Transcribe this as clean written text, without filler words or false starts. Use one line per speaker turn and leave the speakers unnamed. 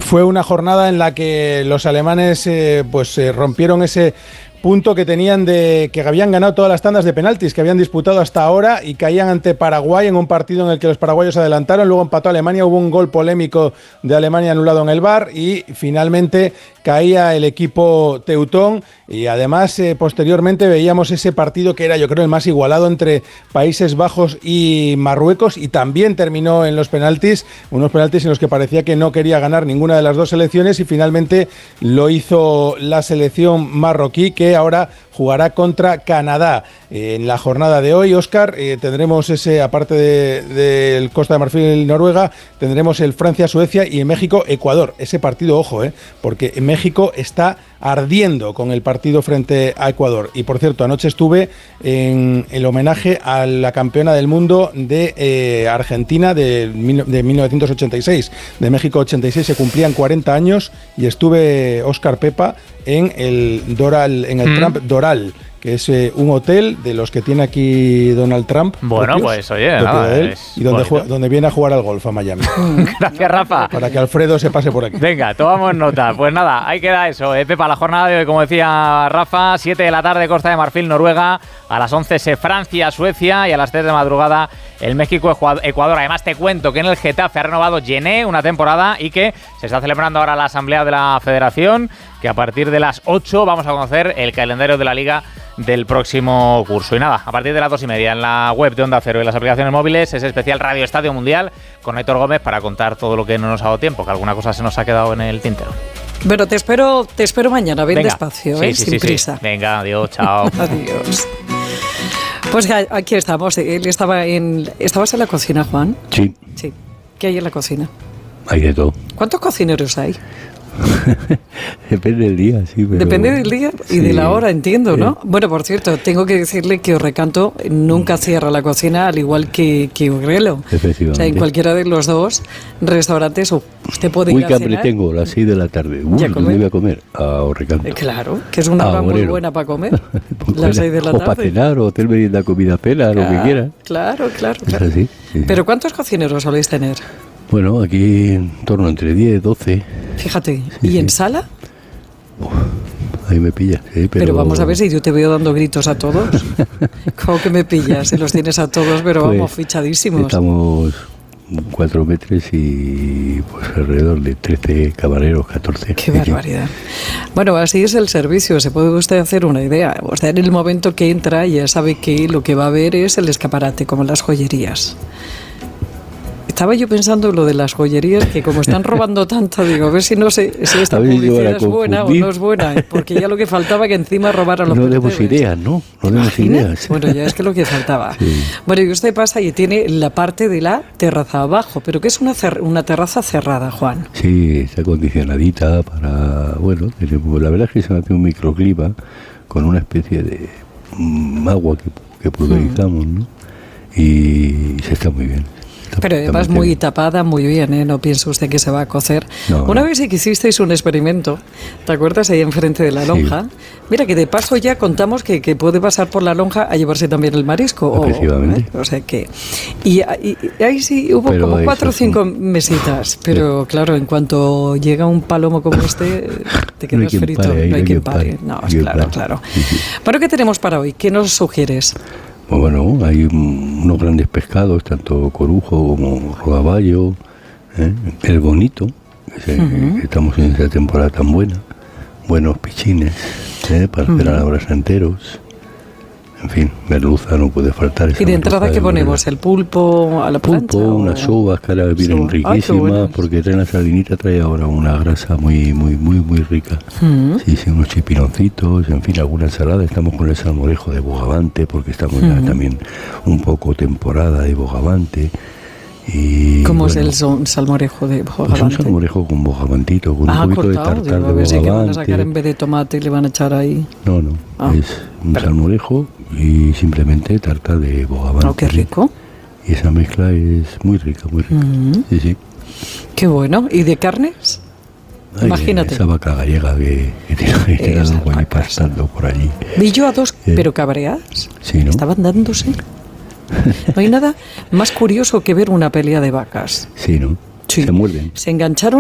Fue una jornada en la que los alemanes rompieron ese punto que tenían que habían ganado todas las tandas de penaltis que habían disputado hasta ahora y caían ante Paraguay en un partido en el que los paraguayos adelantaron, luego empató Alemania, hubo un gol polémico de Alemania anulado en el VAR y finalmente caía el equipo teutón y además posteriormente veíamos ese partido que era yo creo el más igualado entre Países Bajos y Marruecos y también terminó en los penaltis, unos penaltis en los que parecía que no quería ganar ninguna de las dos selecciones y finalmente lo hizo la selección marroquí que ahora jugará contra Canadá. En la jornada de hoy, Óscar, tendremos aparte del Costa de Marfil Noruega, tendremos el Francia-Suecia y en México-Ecuador. Ese partido, ojo, porque México está ardiendo con el partido frente a Ecuador. Y por cierto, anoche estuve en el homenaje a la campeona del mundo de Argentina de 1986. De México 86 se cumplían 40 años y estuve, Óscar Pepa, en el Doral, en el Trump Doral, que es un hotel de los que tiene aquí Donald Trump.
Bueno,
propios,
pues oye, nada,
y donde viene a jugar al golf a Miami.
Gracias, Rafa.
Para que Alfredo se pase por aquí.
Venga, tomamos nota. Pues nada, ahí queda eso. Pepa, la jornada de hoy, como decía Rafa, 7 de la tarde, Costa de Marfil, Noruega. A las 11 Francia, Suecia y a las 3 de madrugada el México-Ecuador. Además te cuento que en el Getafe ha renovado Gené una temporada y que se está celebrando ahora la asamblea de la federación, que a partir de las 8 vamos a conocer el calendario de la Liga del próximo curso. Y nada, a partir de las 2:30 en la web de Onda Cero y en las aplicaciones móviles es especial Radio Estadio Mundial con Héctor Gómez para contar todo lo que no nos ha dado tiempo, que alguna cosa se nos ha quedado en el tintero.
Bueno, te espero mañana, bien despacio, sin prisa.
Venga, adiós, chao.
Adiós. Pues aquí estamos. ¿Estabas en la cocina, Juan?
Sí.
Sí. ¿Qué hay en la cocina?
Hay de todo.
¿Cuántos cocineros hay?
Depende del día, sí. Pero...
Depende del día y de la hora, entiendo, ¿no? Bueno, por cierto, tengo que decirle que Orrecanto nunca cierra la cocina, al igual que Urrelo.
Efectivamente.
O sea, en cualquiera de los dos restaurantes usted puede ir a cenar.
Muy hambre tengo, las 6 de la tarde. ¿Dónde voy a comer? A Orrecanto.
Claro, que es una hora muy buena para comer. Las 6 de la tarde.
O para cenar, o hotel merienda, comida, pela, lo que quiera.
Claro.
Es así, sí.
Pero ¿cuántos cocineros soléis tener?
Bueno, aquí en torno entre 10 y 12.
Fíjate, sí, ¿y en sala?
Ahí me pillas,
pero vamos a ver si yo te veo dando gritos a todos. ¿Cómo que me pillas? Si los tienes a todos, pero pues, vamos, fichadísimos.
Estamos 4 metros y pues alrededor de 13 camareros, 14.
¡Qué barbaridad! Bueno, así es el servicio, se puede usted hacer una idea. O sea, en el momento que entra ya sabe que lo que va a ver es el escaparate, como las joyerías. Estaba yo pensando en lo de las joyerías, que como están robando tanto, digo, a ver si esta publicidad es buena o no es buena, porque ya lo que faltaba que encima robaran los
percebes. No demos ideas, ¿no? No demos ideas.
Bueno, ya es que lo que faltaba. Sí. Bueno, y usted pasa y tiene la parte de la terraza abajo, pero que es una terraza cerrada, Juan.
Sí, está acondicionadita para, bueno, la verdad es que se hace un microclima con una especie de agua que pulverizamos, ¿no? Y se está muy bien.
Pero además muy tapada, muy bien, ¿eh? No piense usted que se va a cocer.
No,
Una vez sí que hicisteis un experimento, ¿te acuerdas? Ahí enfrente de la lonja. Sí. Mira que de paso ya contamos que puede pasar por la lonja a llevarse también el marisco.
Efectivamente.
O sea que... Y ahí sí hubo como 4 o 5 mesitas, pero claro, en cuanto llega un palomo como este, te quedas frito. No hay quien pare. No, claro.
Sí.
Bueno, ¿qué tenemos para hoy? ¿Qué nos sugieres?
Bueno, hay unos grandes pescados, tanto corujo como rodaballo, el bonito, que estamos en esa temporada tan buena, buenos pichines para hacer a la brasa enteros, en fin, merluza no puede faltar.
¿Y de entrada qué ponemos? ¿El pulpo a la plancha?
Pulpo, unas sobas que ahora vienen riquísimas, porque traen la sardinita, trae ahora una grasa muy rica. Sí, unos chipinoncitos, en fin, alguna ensalada. Estamos con el salmorejo de bogavante, porque estamos ya también un poco temporada de bogavante. Y,
¿cómo es el salmorejo de bogavante?
Es un salmorejo con bogavantito, con un poquito
cortado,
de tartar de
a ver si que van a
bogavante.
sacar en vez de tomate y le van a echar ahí.
No, es un salmorejo y simplemente tarta de bogavante.
Oh, qué rico.
Y esa mezcla es muy rica, muy rica. Sí.
Qué bueno. ¿Y de carnes? Imagínate.
Esa vaca gallega que tiene algo ahí pastando por allí.
Vi yo a dos, pero cabreadas.
Sí, ¿no?
Estaban dándose. No hay nada más curioso que ver una pelea de vacas.
Sí, ¿no?
Sí.
Se muerden.
Se engancharon